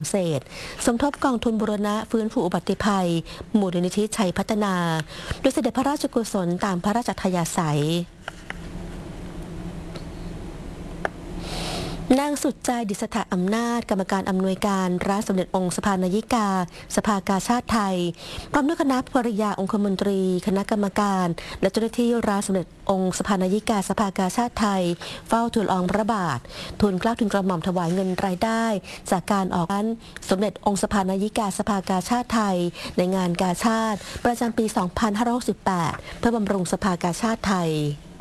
เศษสมทบกองทุนบูรณะฟื้นฟูอุบัติภัยมูลนิธิชัยพัฒนาโดยเสด็จพระราชกุศลตามพระราชอัธยาศัยนางสุดใจดิษฐอำนาจกรรมการอำนวยการร้านสมเด็จองค์สภานายิกาสภากาชาติไทยพร้อมด้วยคณะภริยาองคมนตรีคณะกรรมการและเจ้าหน้าที่ร้านสมเด็จองค์สภานายิกาสภากาชาติไทยเฝ้าทูลละอองพระบาททูลเกล้าทูลกระหม่อมถวายเงินรายได้จากการออกร้านสมเด็จองค์สภานายิกาสภากาชาติไทยในงานกาชาติประจำปี 2568 เพื่อบำรุงสภากาชาติไทย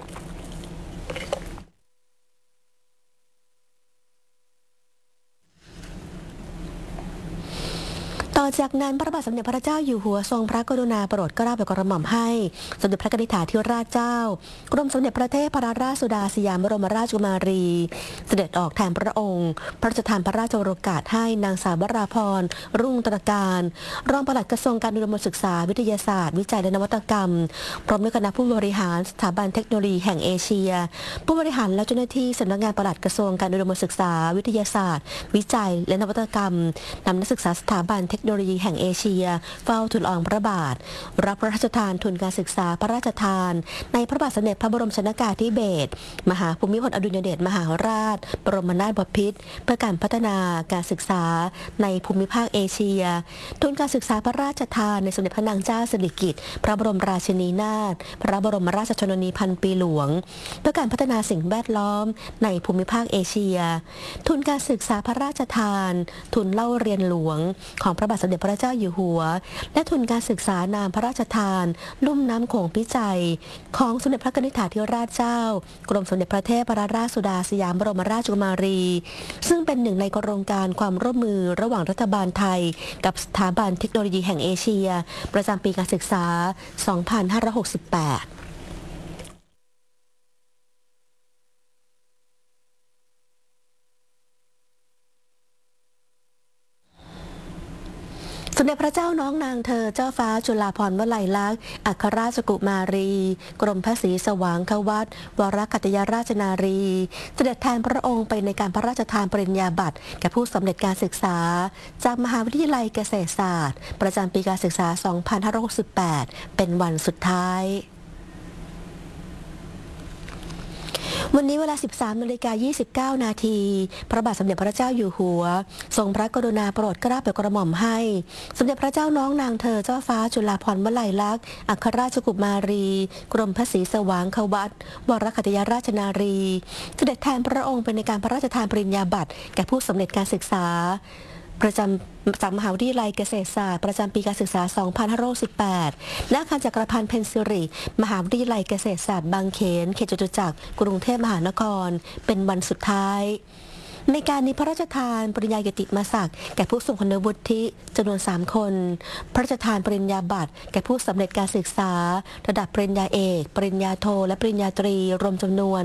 ต่อจากนั้นพระบาทสมเด็จพระเจ้าอยู่หัวทรงพระกรุณาโปรดเกล้าโปรดกระหม่อมให้สมเด็จพระนิธิธิราชเจ้ากรมสมเด็จพระเทพรัตนราชสุดาสยามบรมราชกุมารีเสด็จออกแทนพระองค์พระราชทานพระราชโองการให้นางสาววราพรรุ่งตระการรองปลัดกระทรวงการอุดมศึกษาวิทยาศาสตร์วิจัยและนวัตกรรมพร้อมด้วยคณะผู้บริหารสถาบันเทคโนโลยีแห่งเอเชียผู้บริหารและเจ้าหน้าที่สำนักงานปลัดกระทรวงการอุดมศึกษาวิทยาศาสตร์วิจัยและนวัตกรรมนำนักศึกษาสถาบันเทคโนโลยีแห่งเอเชียเฝ้าทูลละอองพระบาทรับพระราชทานทุนการศึกษาพระราชทานในพระบาทสมเด็จพระบรมชนกาธิเบศรมหาภูมิพลอดุลยเดชมหาราชบรมนาถบพิตรเพื่อการพัฒนาการศึกษาในภูมิภาคเอเชียทุนการศึกษาพระราชทานในสมเด็จพระนางเจ้าสิริกิติ์พระบรมราชินีนาถพระบรมราชชนนีพันปีหลวงเพื่อการพัฒนาสิ่งแวดล้อมในภูมิภาคเอเชียทุนการศึกษาพระราชทานทุนเล่าเรียนหลวงของพระบาทสมเด็จพระเจ้าอยู่หัวและทุนการศึกษานามพระราชทานลุ่มน้ำโขงพิจัยของสมเด็จพระนิธิธิราชเจ้ากรมสมเด็จพระเทพรัตนราชสุดาสยามบรมราชกุมารีซึ่งเป็นหนึ่งในโครงการความร่วมมือระหว่างรัฐบาลไทยกับสถาบันเทคโนโลยีแห่งเอเชียประจำปีการศึกษา 2568สมเด็จพระเจ้าน้องนางเธอเจ้าฟ้าจุฬาภรณ์วลัยลักษณ์อัครราชกุมารีกรมพระศรีสว่างควัตรวรกัตยราชนารีเสด็จแทนพระองค์ไปในการพระราชทานปริญญาบัตรแก่ผู้สำเร็จการศึกษาจากมหาวิทยาลัยเกษตรศาสตร์ประจำปีการศึกษา 2568 เป็นวันสุดท้ายวันนี้เวลา 13:29 นาทีพระบาทสมเด็จพระเจ้าอยู่หัวทรงพระกรุณาโปรดเกล้าโปรดกระหม่อมให้สมเด็จพระเจ้าน้องนางเธอเจ้าฟ้าจุฬาภรณ์วลัยลักษณ์อัครราชกุมารีกรมพระศรีสว่างควัตรวรกัตยราชนารีเสด็จแทนพระองค์ไปในการพระราชทานปริญญาบัตรแก่ผู้สำเร็จการศึกษาประจำจากมหาวิทยาลัยเกษตรศาสตร์ประจำปีการศึกษา 2568 และอาคารจักรพันธ์เพนซิริมหาวิทยาลัยเกษตรศาสตร์บางเขนเขตจตุจักรกรุงเทพมหานครเป็นวันสุดท้ายในการนี้พระราชทานปริญญากิตติมศักดิ์แก่ผู้ทรงคุณวุฒิจำนวน 3 คนพระราชทานปริญญาบัตรแก่ผู้สำเร็จการศึกษาระดับปริญญาเอกปริญญาโทและปริญญาตรีรวมจำนวน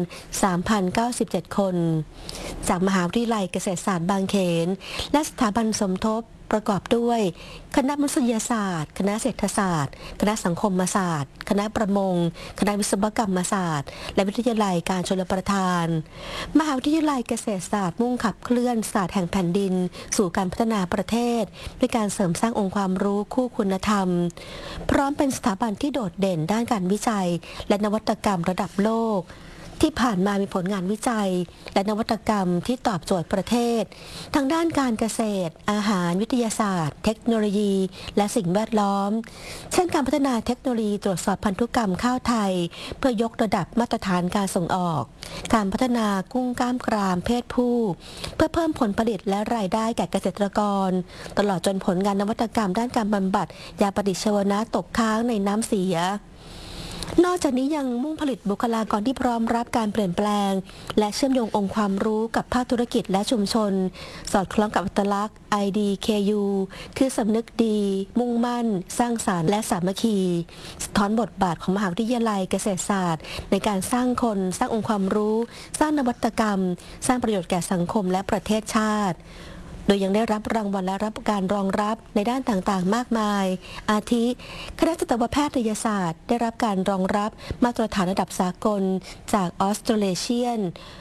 3,097 คนจากมหาวิทยาลัยเกษตรศาสตร์บางเขนและสถาบันสมทบประกอบด้วยคณะมนุษยศาสตร์คณะเศรษฐศาสตร์คณะสังคมศาสตร์คณะประมงคณะวิศวกรรมศาสตร์และวิทยาลัยการชลประทานมหาวิทยาลัยเกษตรศาสตร์มุ่งขับเคลื่อนศาสตร์แห่งแผ่นดินสู่การพัฒนาประเทศด้วยการเสริมสร้างองค์ความรู้คู่คุณธรรมพร้อมเป็นสถาบันที่โดดเด่นด้านการวิจัยและนวัตกรรมระดับโลกที่ผ่านมามีผลงานวิจัยและนวัตกรรมที่ตอบโจทย์ประเทศทางด้านการเกษตรอาหารวิทยาศาสตร์เทคโนโลยีและสิ่งแวดล้อมเช่นการพัฒนาเทคโนโลยีตรวจสอบพันธุกรรมข้าวไทยเพื่อยกระดับมาตรฐานการส่งออกการพัฒนากุ้งกล้ามกรามเพศผู้เพื่อเพิ่มผลผลิตและรายได้แก่เกษตรกรตลอดจนผลงานนวัตกรรมด้านการบำบัดยาปฏิชีวนะตกค้างในน้ำเสียนอกจากนี้ยังมุ่งผลิตบุคลากรที่พร้อมรับการเปลี่ยนแปลงและเชื่อมโยงองค์ความรู้กับภาคธุรกิจและชุมชนสอดคล้องกับอัตลักษณ์ IDKU คือสำนึกดีมุ่งมั่นสร้างสรรค์และสามัคคีสะท้อนบทบาทของมหาวิทยาลัยเกษตรศาสตร์ในการสร้างคนสร้างองค์ความรู้สร้างนวัตกรรมสร้างประโยชน์แก่สังคมและประเทศชาติโดยยังได้รับรางวัลและรับการรองรับในด้านต่างๆมากมายอาทิคณะสัตวแพทยศาสตร์ได้รับการรองรับมาตรฐานระดับสากลจาก Australasian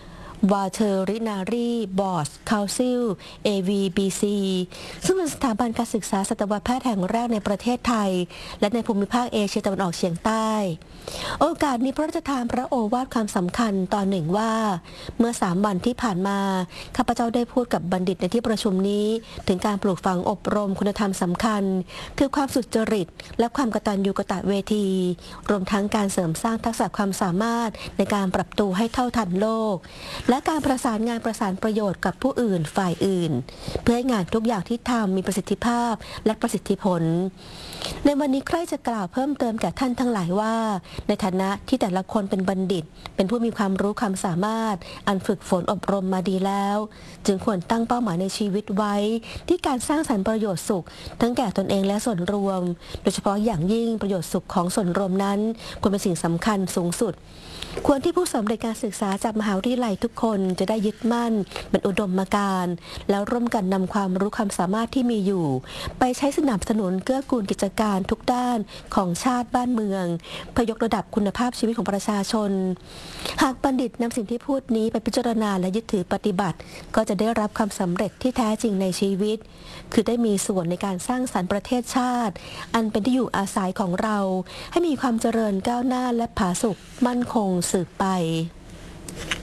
Veterinary Boards Council AVBC ซึ่งเป็นสถาบันการศึกษาสัตวแพทย์แห่งแรกในประเทศไทยและในภูมิภาคเอเชียตะวันออกเฉียงใต้ โอกาสนี้พระราชทานพระโอวาทคำสำคัญตอนหนึ่งว่าเมื่อ3 วันที่ผ่านมาข้าพเจ้าได้พูดกับบัณฑิตในที่ประชุมนี้ถึงการปลูกฝังอบรมคุณธรรมสำคัญคือความสุจริตและความกตัญญูกตเวทีรวมทั้งการเสริมสร้างทักษะความสามารถในการปรับตัวให้เท่าทันโลกและการประสานงานประสานประโยชน์กับผู้อื่นฝ่ายอื่นเพื่อให้งานทุกอย่างที่ทำมีประสิทธิภาพและประสิทธิผลในวันนี้ใครจะกล่าวเพิ่มเติมแก่ท่านทั้งหลายว่าในฐานะที่แต่ละคนเป็นบัณฑิตเป็นผู้มีความรู้ความสามารถอันฝึกฝนอบรมมาดีแล้วจึงควรตั้งเป้าหมายในชีวิตไว้ที่การสร้างสรรค์ประโยชน์สุขทั้งแก่ตนเองและส่วนรวมโดยเฉพาะอย่างยิ่งประโยชน์สุขของส่วนรวมนั้นควรเป็นสิ่งสำคัญสูงสุดควรที่ผู้สำเร็จการศึกษาจากมหาวิทยาลัยทุกคนจะได้ยึดมั่นเป็นอุดมการณ์แล้วร่วมกันนำความรู้ความสามารถที่มีอยู่ไปใช้สนับสนุนเกื้อกูลกิจการทุกด้านของชาติบ้านเมืองเพื่อยกระดับคุณภาพชีวิตของประชาชนหากบัณฑิตนำสิ่งที่พูดนี้ไปพิจารณาและยึดถือปฏิบัติก็จะได้รับความสำเร็จที่แท้จริงในชีวิตคือได้มีส่วนในการสร้างสรรค์ประเทศชาติอันเป็นที่อยู่อาศัยของเราให้มีความเจริญก้าวหน้าและผาสุกมั่นคงสืบไป